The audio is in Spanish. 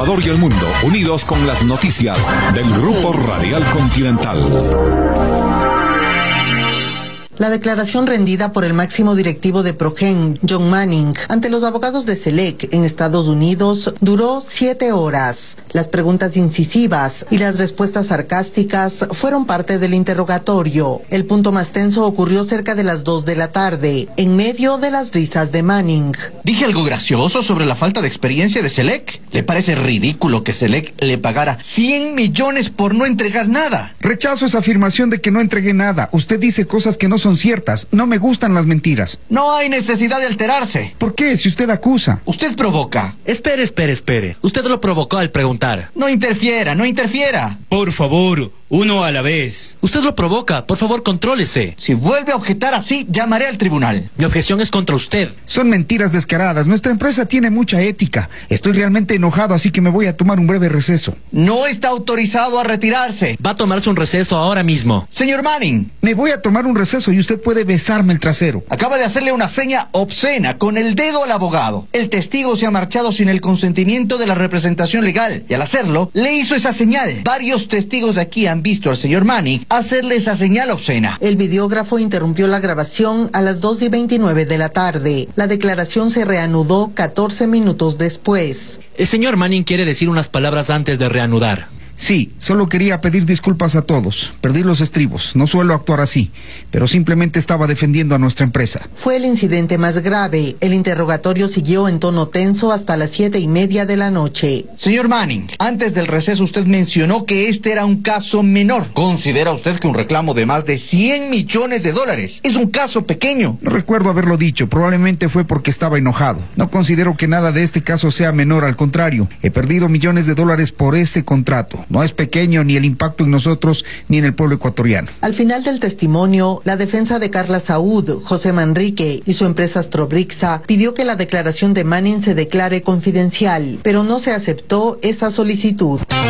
Ecuador y el mundo, unidos con las noticias del Grupo Radial Continental. La declaración rendida por el máximo directivo de Progen, John Manning, ante los abogados de SELEC en Estados Unidos duró 7 horas. Las preguntas incisivas y las respuestas sarcásticas fueron parte del interrogatorio. El punto más tenso ocurrió cerca de las 2 de la tarde, en medio de las risas de Manning. ¿Dije algo gracioso sobre la falta de experiencia de SELEC? ¿Le parece ridículo que SELEC le pagara 100 millones por no entregar nada? Rechazo esa afirmación de que no entregué nada. Usted dice cosas que no son ciertas. No me gustan las mentiras. No hay necesidad de alterarse. ¿Por qué? Si usted acusa. Usted provoca. Espere. Usted lo provocó al preguntar. No interfiera. Por favor, uno a la vez. Usted lo provoca. Por favor, contrólese. Si vuelve a objetar así, llamaré al tribunal. Mi objeción es contra usted. Son mentiras descaradas. Nuestra empresa tiene mucha ética. Estoy realmente enojado, así que me voy a tomar un breve receso. No está autorizado a retirarse. Va a tomarse un receso ahora mismo. Señor Manning. Me voy a tomar un receso y usted puede besarme el trasero. Acaba de hacerle una seña obscena con el dedo al abogado. El testigo se ha marchado sin el consentimiento de la representación legal y al hacerlo, le hizo esa señal. Varios testigos de aquí han visto al señor Manning hacerle esa señal obscena. El videógrafo interrumpió la grabación a las 2:29 de la tarde. La declaración se reanudó 14 minutos después. El señor Manning quiere decir unas palabras antes de reanudar. Sí, solo quería pedir disculpas a todos. Perdí los estribos. No suelo actuar así, pero simplemente estaba defendiendo a nuestra empresa. Fue el incidente más grave. El interrogatorio siguió en tono tenso hasta las 7:30 de la noche. Señor Manning, antes del receso usted mencionó que este era un caso menor. ¿Considera usted que un reclamo de más de 100 millones de dólares es un caso pequeño? No recuerdo haberlo dicho. Probablemente fue porque estaba enojado. No considero que nada de este caso sea menor. Al contrario, he perdido millones de dólares por ese contrato. No es pequeño ni el impacto en nosotros ni en el pueblo ecuatoriano. Al final del testimonio, la defensa de Carla Saúd, José Manrique y su empresa Astrobrixa pidió que la declaración de Manning se declare confidencial, pero no se aceptó esa solicitud.